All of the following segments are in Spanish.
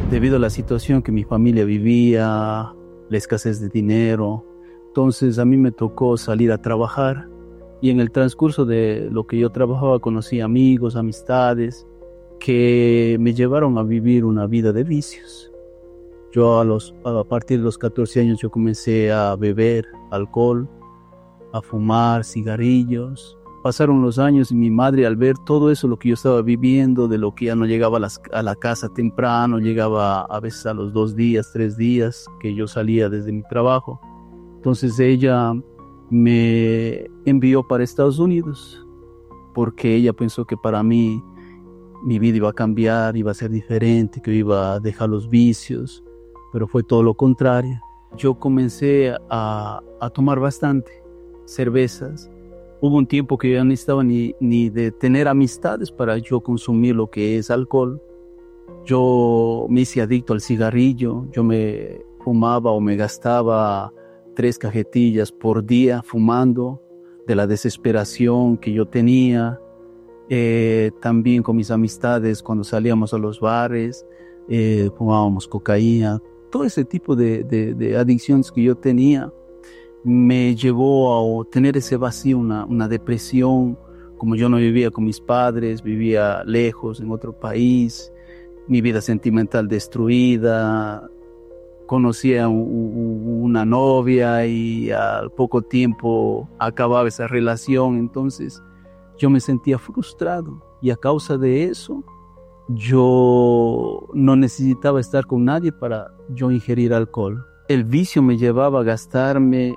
Debido a la situación que mi familia vivía, la escasez de dinero, entonces a mí me tocó salir a trabajar y en el transcurso de lo que yo trabajaba conocí amigos, amistades que me llevaron a vivir una vida de vicios. Yo a partir de los 14 años yo comencé a beber alcohol, a fumar cigarrillos. Pasaron los años y mi madre, al ver todo eso, lo que yo estaba viviendo, de lo que ya no llegaba a la casa temprano, llegaba a veces a los 2 días, 3 días que yo salía desde mi trabajo. Entonces ella me envió para Estados Unidos porque ella pensó que para mí mi vida iba a cambiar, iba a ser diferente, que iba a dejar los vicios, pero fue todo lo contrario. Yo comencé a tomar bastante cervezas. Hubo un tiempo que yo ya no necesitaba ni de tener amistades para yo consumir lo que es alcohol. Yo me hice adicto al cigarrillo, yo me fumaba o me gastaba 3 cajetillas por día fumando, de la desesperación que yo tenía. También con mis amistades cuando salíamos a los bares, fumábamos cocaína. Todo ese tipo de adicciones que yo tenía me llevó a tener ese vacío, una depresión. Como yo no vivía con mis padres, vivía lejos en otro país, mi vida sentimental destruida. Conocí a una novia y al poco tiempo acababa esa relación. Entonces yo me sentía frustrado y a causa de eso yo no necesitaba estar con nadie para yo ingerir alcohol. El vicio me llevaba a gastarme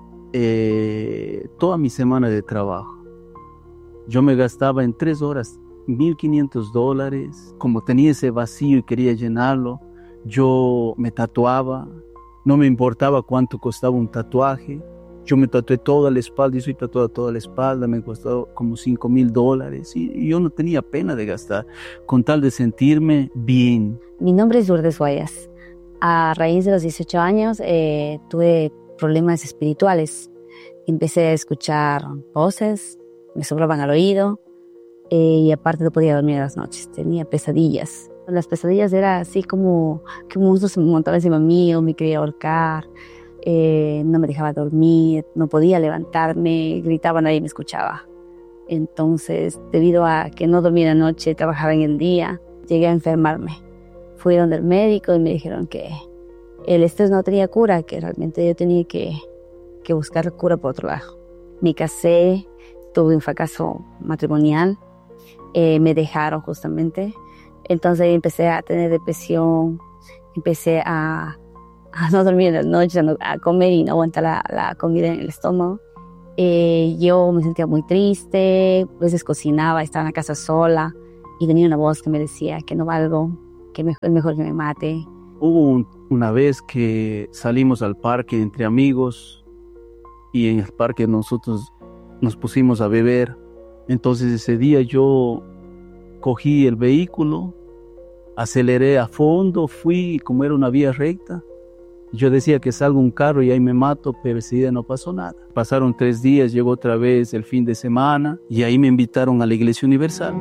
toda mi semana de trabajo. Yo me gastaba en 3 horas $1,500. Como tenía ese vacío y quería llenarlo, yo me tatuaba. No me importaba cuánto costaba un tatuaje. Yo me tatué toda la espalda y soy tatuado toda la espalda. Me costó como $5,000 y yo no tenía pena de gastar con tal de sentirme bien. Mi nombre es Lourdes Guayas. A raíz de los 18 años tuve problemas espirituales. Empecé a escuchar voces, me soplaban al oído y aparte no podía dormir a las noches. Tenía pesadillas. Las pesadillas era así como que un monstruo se montaba encima mío, me quería ahorcar, no me dejaba dormir, no podía levantarme, gritaba, nadie me escuchaba. Entonces, debido a que no dormía la noche, trabajaba en el día, llegué a enfermarme. Fui donde el médico y me dijeron que el estrés no tenía cura, que realmente yo tenía que buscar cura por otro lado. Me casé, tuve un fracaso matrimonial, me dejaron justamente. Entonces empecé a tener depresión, empecé a no dormir en las noches, a comer y no aguantar la comida en el estómago. Yo me sentía muy triste, a veces cocinaba, estaba en la casa sola y venía una voz que me decía que no valgo, que es mejor que me mate. Hubo una vez que salimos al parque entre amigos y en el parque nosotros nos pusimos a beber. Entonces ese día yo cogí el vehículo, aceleré a fondo, fui, como era una vía recta, yo decía que salga un carro y ahí me mato, pero ese día no pasó nada. Pasaron 3 días, llegó otra vez el fin de semana y ahí me invitaron a la Iglesia Universal.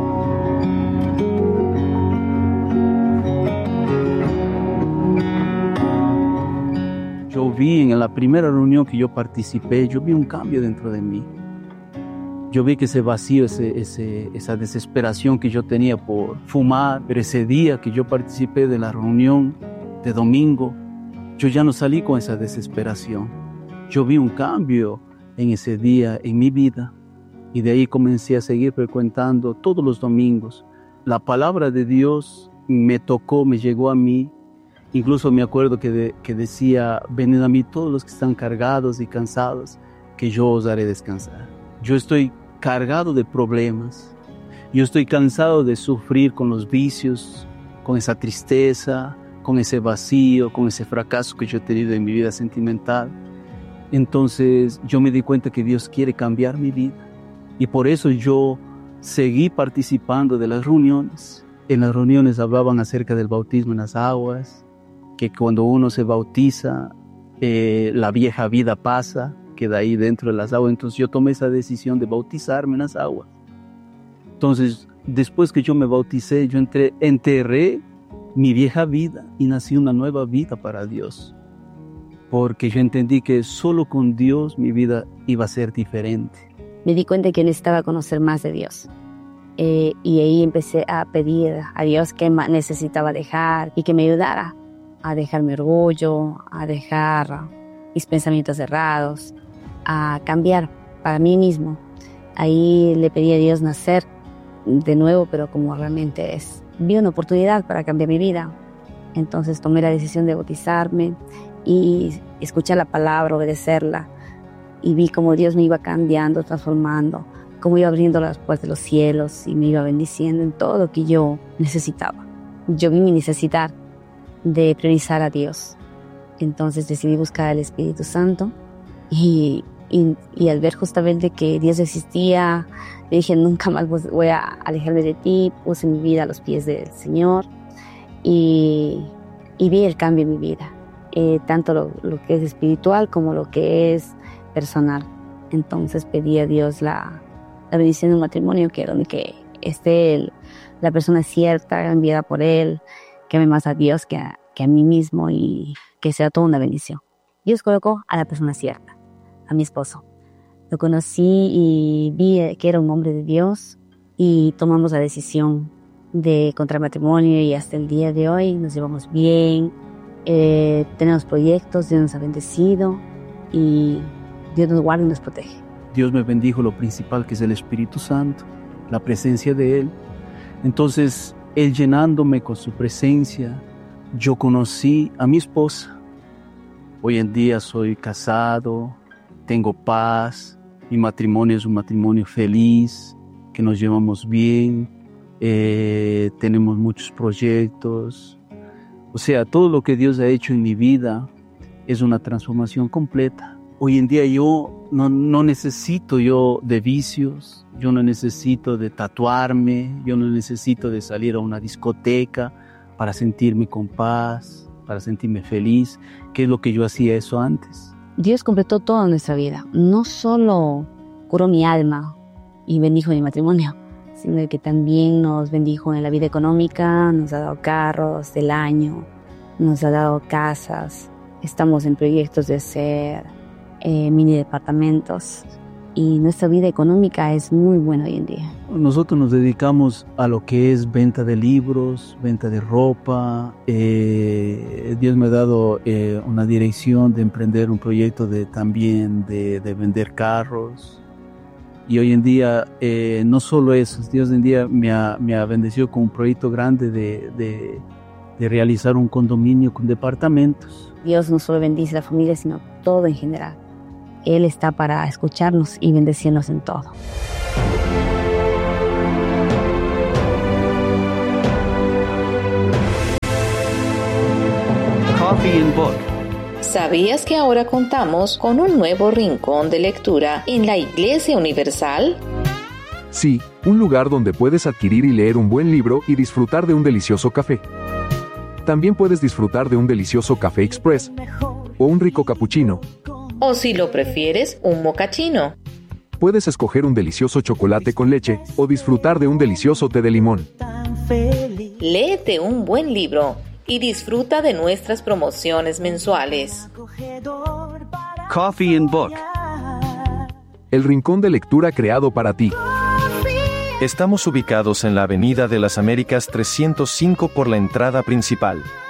Yo vi en la primera reunión que yo participé, yo vi un cambio dentro de mí. Yo vi que ese vacío, esa desesperación que yo tenía por fumar, pero ese día que yo participé de la reunión de domingo, yo ya no salí con esa desesperación. Yo vi un cambio en ese día en mi vida y de ahí comencé a seguir frecuentando todos los domingos. La palabra de Dios me tocó, me llegó a mí. Incluso me acuerdo que decía, venid a mí todos los que están cargados y cansados, que yo os haré descansar. Yo estoy cargado de problemas. Yo estoy cansado de sufrir con los vicios, con esa tristeza, con ese vacío, con ese fracaso que yo he tenido en mi vida sentimental. Entonces yo me di cuenta que Dios quiere cambiar mi vida. Y por eso yo seguí participando de las reuniones. En las reuniones hablaban acerca del bautismo en las aguas, que cuando uno se bautiza, la vieja vida pasa, queda ahí dentro de las aguas. Entonces yo tomé esa decisión de bautizarme en las aguas. Entonces, después que yo me bauticé, yo enterré mi vieja vida y nací una nueva vida para Dios. Porque yo entendí que solo con Dios mi vida iba a ser diferente. Me di cuenta que necesitaba conocer más de Dios. Y ahí empecé a pedir a Dios qué necesitaba dejar y que me ayudara a dejar mi orgullo, a dejar mis pensamientos cerrados, a cambiar para mí mismo. Ahí le pedí a Dios nacer de nuevo, pero como realmente es. Vi una oportunidad para cambiar mi vida. Entonces tomé la decisión de bautizarme y escuchar la palabra, obedecerla. Y vi cómo Dios me iba cambiando, transformando, cómo iba abriendo las puertas de los cielos y me iba bendiciendo en todo lo que yo necesitaba. Yo vi mi necesidad de priorizar a Dios. Entonces decidí buscar al Espíritu Santo y al ver justamente que Dios existía, le dije, nunca más voy a alejarme de ti. Puse mi vida a los pies del Señor y vi el cambio en mi vida, tanto lo que es espiritual como lo que es personal. Entonces pedí a Dios la bendición de un matrimonio donde que esté la persona cierta, enviada por Él, que ame más a Dios que a mí mismo y que sea toda una bendición. Dios colocó a la persona cierta, a mi esposo. Lo conocí y vi que era un hombre de Dios y tomamos la decisión de contraer matrimonio y hasta el día de hoy nos llevamos bien, tenemos proyectos, Dios nos ha bendecido y Dios nos guarda y nos protege. Dios me bendijo lo principal, que es el Espíritu Santo, la presencia de Él. Entonces, Él llenándome con su presencia, yo conocí a mi esposa. Hoy en día soy casado, tengo paz, mi matrimonio es un matrimonio feliz, que nos llevamos bien, tenemos muchos proyectos. O sea, todo lo que Dios ha hecho en mi vida es una transformación completa. Hoy en día yo no necesito de vicios, yo no necesito de tatuarme, yo no necesito de salir a una discoteca para sentirme con paz, para sentirme feliz, que es lo que yo hacía eso antes. Dios completó toda nuestra vida, no solo curó mi alma y bendijo mi matrimonio, sino que también nos bendijo en la vida económica, nos ha dado carros del año, nos ha dado casas, estamos en proyectos de hacer mini departamentos y nuestra vida económica es muy buena hoy en día. Nosotros nos dedicamos a lo que es venta de libros, venta de ropa. Dios me ha dado una dirección de emprender un proyecto también de vender carros. Y hoy en día no solo eso, Dios hoy en día me ha bendecido con un proyecto grande de realizar un condominio con departamentos. Dios no solo bendice a la familia, sino todo en general. Él está para escucharnos y bendecirnos en todo. Coffee and Book. ¿Sabías que ahora contamos con un nuevo rincón de lectura en la Iglesia Universal? Sí, un lugar donde puedes adquirir y leer un buen libro y disfrutar de un delicioso café. También puedes disfrutar de un delicioso café express o un rico cappuccino. O si lo prefieres, un mocachino. Puedes escoger un delicioso chocolate con leche o disfrutar de un delicioso té de limón. Léete un buen libro y disfruta de nuestras promociones mensuales. Coffee and Book. El rincón de lectura creado para ti. Estamos ubicados en la Avenida de las Américas 305 por la entrada principal.